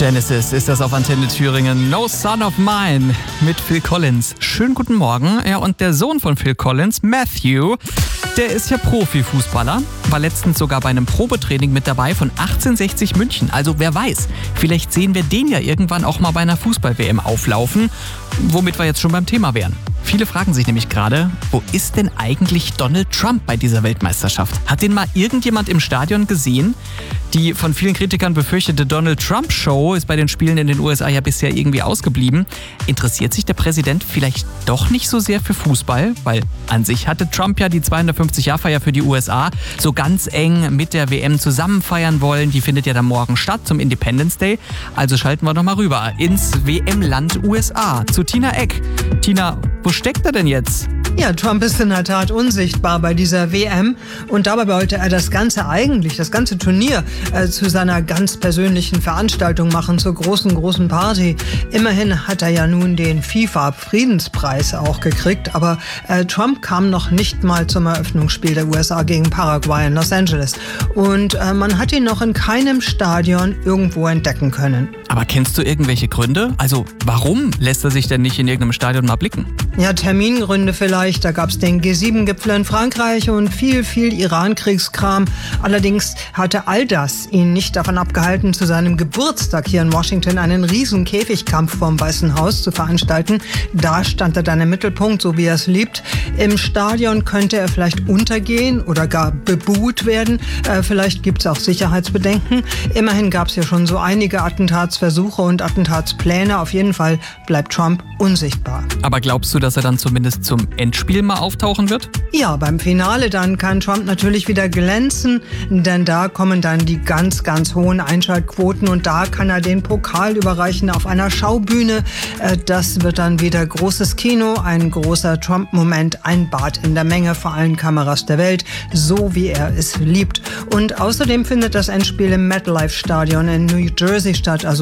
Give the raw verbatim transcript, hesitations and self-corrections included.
Genesis ist das auf Antenne Thüringen. No Son of Mine mit Phil Collins. Schönen guten Morgen. Ja, und der Sohn von Phil Collins, Matthew, der ist ja Profifußballer. War letztens sogar bei einem Probetraining mit dabei von achtzehnhundertsechzig München. Also wer weiß, vielleicht sehen wir den ja irgendwann auch mal bei einer Fußball-W M auflaufen. Womit wir jetzt schon beim Thema wären. Viele fragen sich nämlich gerade, wo ist denn eigentlich Donald Trump bei dieser Weltmeisterschaft? Hat den mal irgendjemand im Stadion gesehen? Die von vielen Kritikern befürchtete Donald-Trump-Show ist bei den Spielen in den U S A ja bisher irgendwie ausgeblieben. Interessiert sich der Präsident vielleicht doch nicht so sehr für Fußball? Weil an sich hatte Trump ja die zweihundertfünfzig-Jahr-Feier für die U S A so ganz eng mit der W M zusammen feiern wollen. Die findet ja dann morgen statt zum Independence Day. Also schalten wir nochmal rüber ins W M-Land U S A zu Tina Eck. Tina, wo steckt er denn jetzt? Ja, Trump ist in der Tat unsichtbar bei dieser W M und dabei wollte er das Ganze eigentlich, das ganze Turnier äh, zu seiner ganz persönlichen Veranstaltung machen, zur großen, großen Party. Immerhin hat er ja nun den FIFA-Friedenspreis auch gekriegt, aber äh, Trump kam noch nicht mal zum Eröffnungsspiel der U S A gegen Paraguay in Los Angeles und äh, man hat ihn noch in keinem Stadion irgendwo entdecken können. Aber kennst du irgendwelche Gründe? Also warum lässt er sich denn nicht in irgendeinem Stadion mal blicken? Ja, Termingründe vielleicht. Da gab es den G sieben Gipfel in Frankreich und viel, viel Iran-Kriegskram. Allerdings hatte all das ihn nicht davon abgehalten, zu seinem Geburtstag hier in Washington einen riesen Käfigkampf vorm Weißen Haus zu veranstalten. Da stand er dann im Mittelpunkt, so wie er es liebt. Im Stadion könnte er vielleicht untergehen oder gar bebuht werden. Äh, vielleicht gibt es auch Sicherheitsbedenken. Immerhin gab es ja schon so einige Attentatsversuche und Attentatspläne. Auf jeden Fall bleibt Trump unsichtbar. Aber glaubst du, dass er dann zumindest zum Endspiel mal auftauchen wird? Ja, beim Finale dann kann Trump natürlich wieder glänzen, denn da kommen dann die ganz, ganz hohen Einschaltquoten und da kann er den Pokal überreichen auf einer Schaubühne. Das wird dann wieder großes Kino, ein großer Trump-Moment, ein Bad in der Menge vor allen Kameras der Welt, so wie er es liebt. Und außerdem findet das Endspiel im MetLife Stadion in New Jersey statt, also